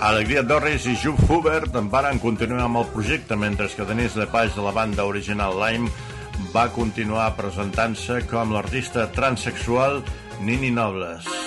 Alegria Dorris i Jupp Hubert varen continuar amb el projecte, mentre que Denise Lepage de la banda original Lime va continuar presentant-se com l'artista transsexual Nini Nobles.